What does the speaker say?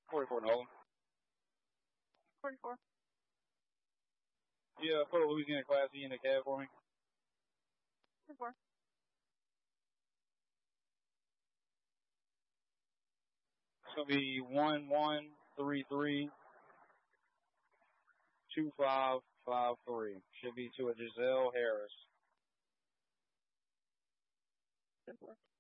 44 Nolan. 44. Yeah, put a Louisiana Class E in the cab for me. 44. It's going to be 1133-2553. Should be to a Giselle Harris. 44.